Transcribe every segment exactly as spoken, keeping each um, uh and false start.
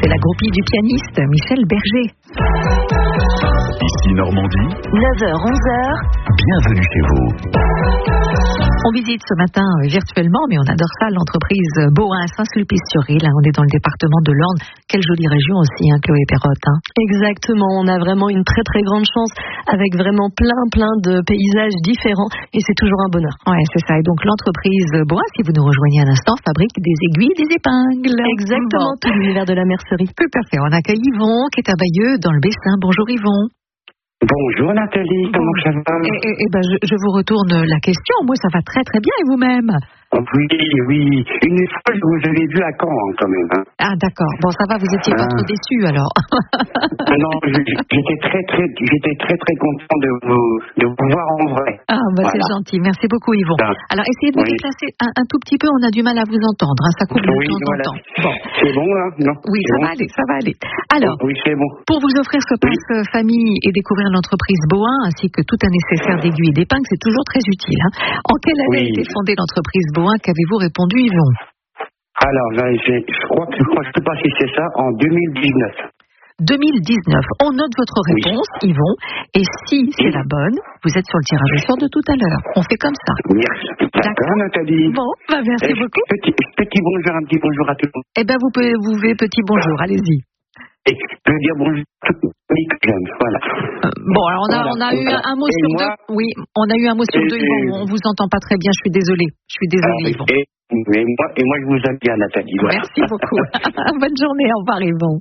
C'est la groupie du pianiste Michel Berger. Ici Normandie. neuf heures onze heures. Bienvenue chez vous. On visite ce matin euh, virtuellement, mais on adore ça, l'entreprise Boin à Saint-Sulpice-sur-Île. On est dans le département de l'Orne. Quelle jolie région aussi, hein, Chloé Perrotte. Hein. Exactement, on a vraiment une très très grande chance avec vraiment plein plein de paysages différents et c'est toujours un bonheur. Ouais, c'est ça. Et donc l'entreprise Boin, si vous nous rejoignez à l'instant, fabrique des aiguilles, des épingles. Exactement, bon. Tout l'univers de la mercerie. Tout à fait. On accueille Yvon, qui est à Bayeux, dans le Bessin. Bonjour Yvon. Bonjour Nathalie, comment ça va? Eh, eh, eh ben, je, je vous retourne la question. Moi, ça va très très bien et vous-même? Oui, oui. Une fois, je vous avais vu à Caen, quand même. Hein. Ah, d'accord. Bon, ça va, vous étiez pas ah. trop déçu, alors. Non, j'étais très, très, j'étais très, très content de vous, de vous voir en vrai. Ah, bah, voilà. C'est gentil. Merci beaucoup, Yvon. Ah. Alors, essayez de vous oui. déplacer un, un tout petit peu. On a du mal à vous entendre. Hein. Ça coupe de oui, temps en voilà. temps. Bon. C'est bon, là? Non. Oui, ça bon. va aller, ça va aller. Alors, oui, c'est bon. Pour vous offrir ce passe oui. famille et découvrir l'entreprise Boin, ainsi que tout un nécessaire d'aiguilles et d'épingles, c'est toujours très utile. Hein. En quelle année oui. a été fondée l'entreprise Boin? Qu'avez-vous répondu, Yvon? Alors, là, je crois que je ne sais pas si c'est ça, en deux mille dix-neuf. deux mille dix-neuf. On note votre réponse, oui. Yvon. Et si c'est oui. la bonne, vous êtes sur le tirage au sort de tout à l'heure. On fait comme ça. Merci. D'accord, Nathalie. Bon, bah merci Et beaucoup. Petit, petit bonjour, un petit bonjour à tout le monde. Eh bien, vous pouvez, vous pouvez, petit bonjour, allez-y. Et je veux dire bonjour à tout le monde, voilà. Euh, bon, alors on a, voilà. on a eu un, un mot et sur moi, deux. Oui, on a eu un mot sur deux, Yvon. On vous entend pas très bien, je suis désolée. Je suis désolée, Yvon. Et, et, moi, et moi, je vous aime bien, Nathalie. Voilà. Merci beaucoup. Bonne journée, au revoir, Yvon.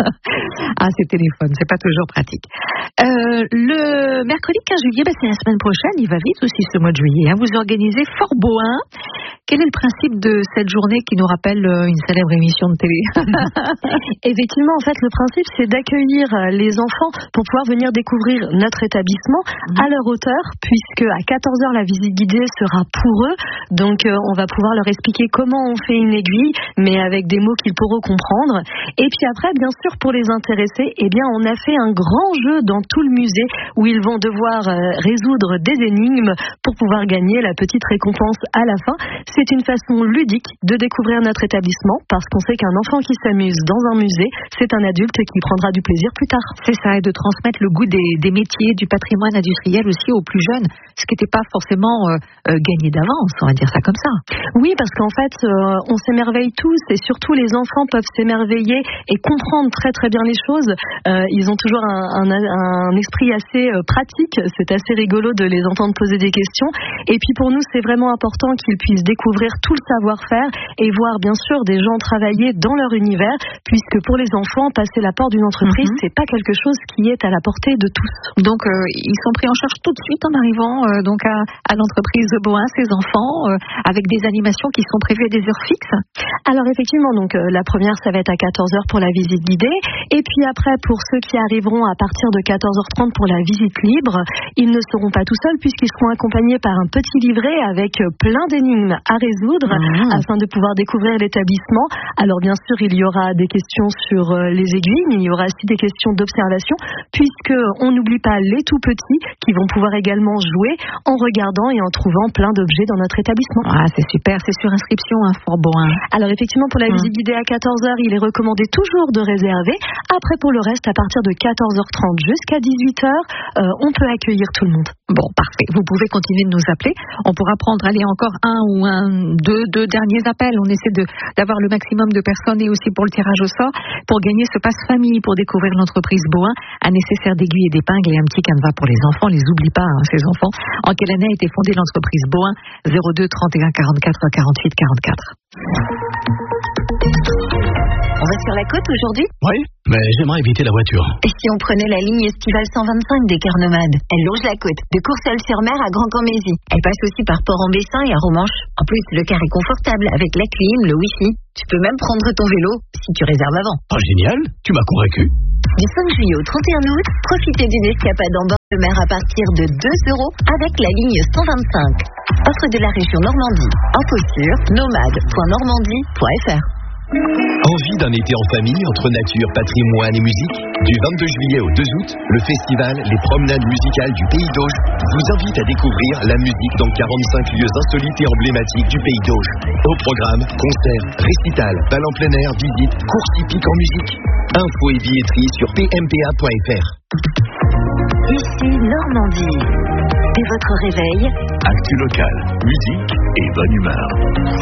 Ah, c'est téléphone, c'est pas toujours pratique. Euh, le mercredi quinze juillet, bah, c'est la semaine prochaine, il va vite aussi ce mois de juillet. Hein. Vous organisez Fort Boin. Quel est le principe de cette journée qui nous rappelle une célèbre émission de télé? Effectivement, en fait, le principe, c'est d'accueillir les enfants pour pouvoir venir découvrir notre établissement mmh. à leur hauteur, puisque à quatorze heures, la visite guidée sera pour eux. Donc, euh, on va pouvoir leur expliquer comment on fait une aiguille, mais avec des mots qu'ils pourront comprendre. Et puis après, bien sûr, pour les intéresser, eh bien, on a fait un grand jeu dans tout le musée où ils vont devoir euh, résoudre des énigmes pour pouvoir gagner la petite récompense à la fin. C'est une façon ludique de découvrir notre établissement parce qu'on sait qu'un enfant qui s'amuse dans un musée, c'est un adulte qui prendra du plaisir plus tard. C'est ça, et de transmettre le goût des, des métiers, du patrimoine industriel aussi aux plus jeunes, ce qui n'était pas forcément euh, euh, gagné d'avance, on va dire ça comme ça. Oui, parce qu'en fait, euh, on s'émerveille tous et surtout les enfants peuvent s'émerveiller et comprendre très très bien les choses. Euh, ils ont toujours un, un, un esprit assez euh, pratique, c'est assez rigolo de les entendre poser des questions. Et puis pour nous, c'est vraiment important qu'ils puissent découvrir découvrir tout le savoir-faire et voir bien sûr des gens travailler dans leur univers, puisque pour les enfants, passer la porte d'une entreprise, mm-hmm. c'est pas quelque chose qui est à la portée de tous. Donc euh, ils sont pris en charge tout de suite en arrivant euh, donc à, à l'entreprise de Boin, ces enfants, euh, avec des animations qui sont prévues à des heures fixes. Alors effectivement, donc euh, la première, ça va être à quatorze heures pour la visite guidée, et puis après, pour ceux qui arriveront à partir de quatorze heures trente pour la visite libre, ils ne seront pas tout seuls puisqu'ils seront accompagnés par un petit livret avec plein d'énigmes à résoudre mmh. afin de pouvoir découvrir l'établissement. Alors bien sûr, il y aura des questions sur les aiguilles, mais il y aura aussi des questions d'observation, puisque on n'oublie pas les tout petits qui vont pouvoir également jouer en regardant et en trouvant plein d'objets dans notre établissement. Ah, c'est super, c'est sur inscription, hein, Fort Boin. Alors effectivement, pour la mmh. visite guidée à quatorze heures, il est recommandé toujours de réserver. Après, pour le reste, à partir de quatorze heures trente jusqu'à dix-huit heures, euh, on peut accueillir tout le monde. Bon, parfait. Vous pouvez continuer de nous appeler. On pourra prendre, allez, encore un ou un Deux, deux derniers appels. On essaie de, d'avoir le maximum de personnes et aussi pour le tirage au sort pour gagner ce passe famille pour découvrir l'entreprise Boin, un nécessaire d'aiguilles et d'épingles et un petit canevas pour les enfants. Les oublie pas, hein, ces enfants. En quelle année a été fondée l'entreprise Boin? zéro deux trente et un quarante-quatre quarante-huit quarante-quatre. On va sur la côte aujourd'hui? Oui, mais j'aimerais éviter la voiture. Et si on prenait la ligne estivale cent vingt-cinq des Cœurs Nomades? Elle longe la côte, de Courseulles-sur-Mer à Grand-Cammézy. Elle passe aussi par Port-en-Bessin et à Romanche. En plus, le car est confortable avec la clim, le wifi. Tu peux même prendre ton vélo si tu réserves avant. Oh, génial, tu m'as convaincu. Du cinq juillet au trente et un août, profitez d'une escapade en bord de mer à partir de deux euros avec la ligne cent vingt-cinq. Offre de la région Normandie. Info sur nomade point normandie point f r. Envie d'un été en famille entre nature, patrimoine et musique? Du vingt-deux juillet au deux août, le festival Les Promenades Musicales du Pays d'Auge vous invite à découvrir la musique dans quarante-cinq lieux insolites et emblématiques du Pays d'Auge. Au programme, concerts, récitals, bal en plein air, visites, courses hippiques en musique. Infos et billetterie sur p m p a point f r. Ici Normandie. Dès votre réveil, Actu local, musique et bonne humeur.